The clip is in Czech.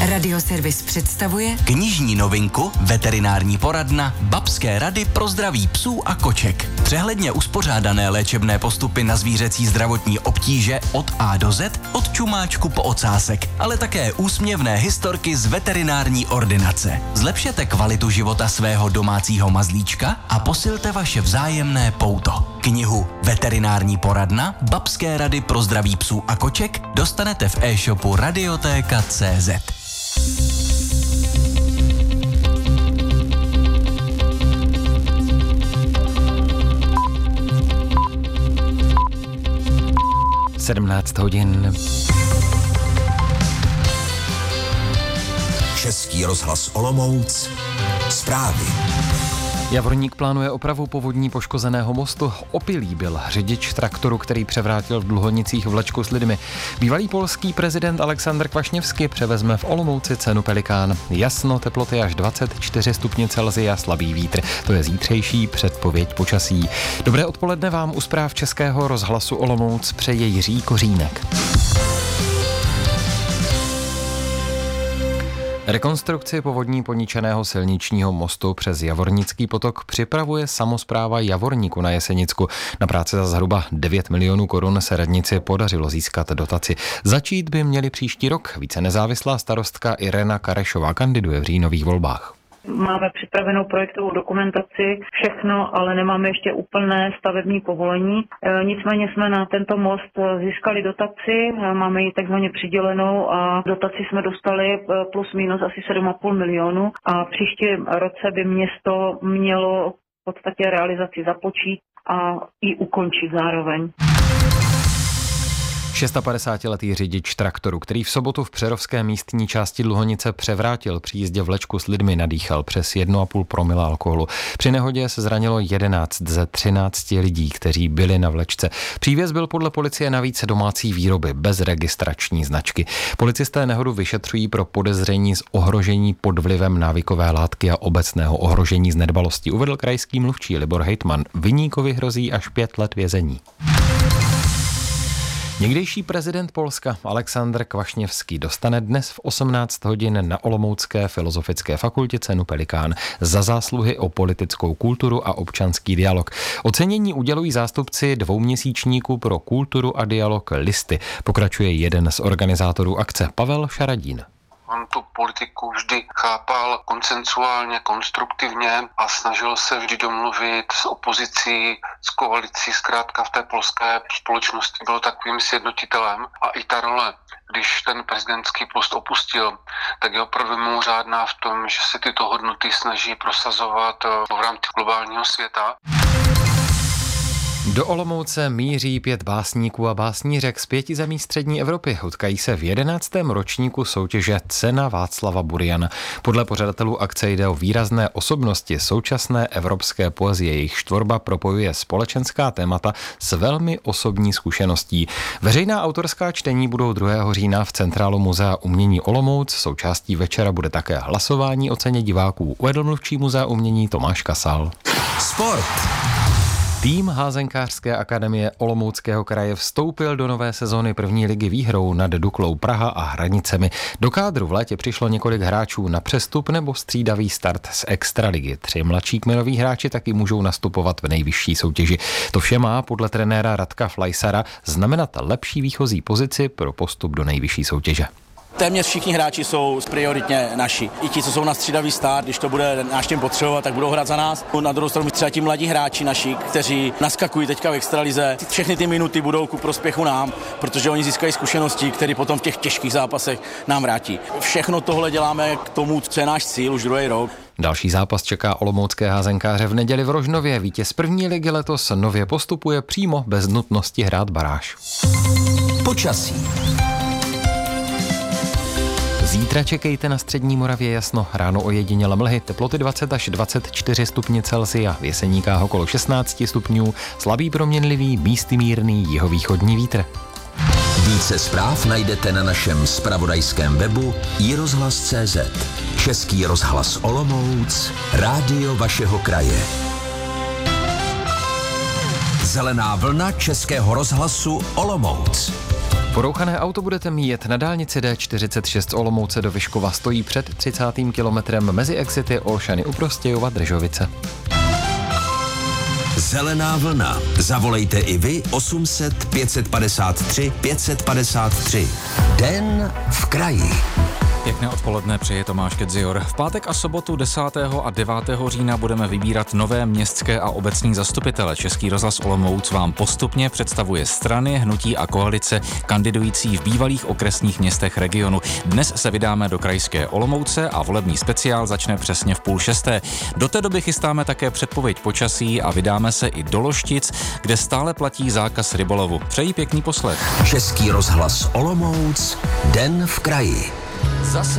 Radioservis představuje knižní novinku Veterinární poradna Babské rady pro zdraví psů a koček. Přehledně uspořádané léčebné postupy na zvířecí zdravotní obtíže od A do Z, od čumáčku po ocásek, ale také úsměvné historky z veterinární ordinace. Zlepšete kvalitu života svého domácího mazlíčka a posilte vaše vzájemné pouto. Knihu Veterinární poradna Babské rady pro zdraví psů a koček dostanete v e-shopu Radioteka.cz. Sedmnáct hodin. Český rozhlas Olomouc. Zprávy. Javorník plánuje opravu povodní poškozeného mostu. Opilý byl řidič traktoru, který převrátil v Dluhonicích vlečku s lidmi. Bývalý polský prezident Alexandr Kvašněvský převezme v Olomouci cenu Pelikán. Jasno, teploty až 24 stupně Celsia, slabý vítr. To je zítřejší předpověď počasí. Dobré odpoledne vám u zpráv Českého rozhlasu Olomouc přeje Jiří Kořínek. Rekonstrukci povodní poničeného silničního mostu přes Javornický potok připravuje samospráva Javorníku na Jesenicku. Na práci za zhruba 9 milionů korun se radnici podařilo získat dotaci. Začít by měli příští rok. Více nezávislá starostka Irena Karešová kandiduje v říjnových volbách. Máme připravenou projektovou dokumentaci, všechno, ale nemáme ještě úplné stavební povolení. Nicméně jsme na tento most získali dotaci, máme ji takzvaně přidělenou a dotaci jsme dostali plus minus asi 7,5 milionů a příští roce by město mělo v podstatě realizaci započít a i ukončit zároveň. 56letý řidič traktoru, který v sobotu v přerovské místní části Dluhonice převrátil při jízdě vlečku s lidmi, nadýchal přes 1,5 promile alkoholu. Při nehodě se zranilo 11 ze 13 lidí, kteří byli na vlečce. Přívěs byl podle policie navíc domácí výroby, bez registrační značky. Policisté nehodu vyšetřují pro podezření z ohrožení pod vlivem návykové látky a obecného ohrožení z nedbalosti, uvedl krajský mluvčí Libor Hejtman. Viníkovi hrozí až 5 let vězení. Někdejší prezident Polska Alexandr Kvašněvský dostane dnes v 18 hodin na Olomoucké filozofické fakultě cenu Pelikán za zásluhy o politickou kulturu a občanský dialog. Ocenění udělují zástupci dvouměsíčníku pro kulturu a dialog Listy. Pokračuje jeden z organizátorů akce Pavel Šaradín. On tu politiku vždy chápal konsensuálně, konstruktivně a snažil se vždy domluvit s opozicí, s koalicí, zkrátka v té polské společnosti byl takovým sjednotitelem. A i ta role, když ten prezidentský post opustil, tak je opravdu mimořádná v tom, že se tyto hodnoty snaží prosazovat v rámci globálního světa. Do Olomouce míří 5 básníků a básnířek z 5 zemí střední Evropy. Utkají se v 11. ročníku soutěže Cena Václava Buriana. Podle pořadatelů akce jde o výrazné osobnosti současné evropské poezie. Jejich tvorba propojuje společenská témata s velmi osobní zkušeností. Veřejná autorská čtení budou 2. října v Centrálu Muzea umění Olomouc. Součástí večera bude také hlasování o ceně diváků, uvedl mluvčí Muzea umění Tomáš Kasal. Sport. Tým házenkářské akademie Olomouckého kraje vstoupil do nové sezóny první ligy výhrou nad Duklou Praha a Hranicemi. Do kádru v létě přišlo několik hráčů na přestup nebo střídavý start z extraligy. 3 mladší kmenoví hráči taky můžou nastupovat v nejvyšší soutěži. To vše má podle trenéra Radka Flajsara znamenat lepší výchozí pozici pro postup do nejvyšší soutěže. Téměř všichni hráči jsou prioritně naši. I ti, co jsou na střídavý start, když to bude náš tým potřebovat, tak budou hrát za nás. Na druhou stranu třeba ti mladí hráči naši, kteří naskakují teďka v extralize, všechny ty minuty budou ku prospěchu nám, protože oni získají zkušenosti, které potom v těch těžkých zápasech nám vrátí. Všechno tohle děláme k tomu, co je náš cíl už 2. rok. Další zápas čeká olomoucké házenkáře v neděli v Rožnově. Vítěz první ligy letos nově postupuje přímo bez nutnosti hrát baráž. Počasí. Zítra čekejte na střední Moravě jasno, ráno ojediněle mlhy, teploty 20 až 24 stupně Celsia, v Jeseníkách okolo 16 stupňů, slabý proměnlivý, místy mírný jihovýchodní vítr. Více zpráv najdete na našem zpravodajském webu iRozhlas.cz. Český rozhlas Olomouc, rádio vašeho kraje. Zelená vlna Českého rozhlasu Olomouc. Porouchané auto budete mít na dálnici D46 z Olomouce do Vyškova. Stojí před 30. kilometrem mezi exity Olšany u Prostějova Držovice. Zelená vlna. Zavolejte i vy 800 553 553. Den v kraji. Pěkné odpoledne, přeje Tomáš Kedzior. V pátek a sobotu 10. a 9. října budeme vybírat nové městské a obecní zastupitele. Český rozhlas Olomouc vám postupně představuje strany, hnutí a koalice kandidující v bývalých okresních městech regionu. Dnes se vydáme do krajské Olomouce a volební speciál začne přesně v 5:30. Do té doby chystáme také předpověď počasí a vydáme se i do Loštic, kde stále platí zákaz rybolovu. Přeji pěkný poslech. Český rozhlas Olomouc. Den v kraji. Zase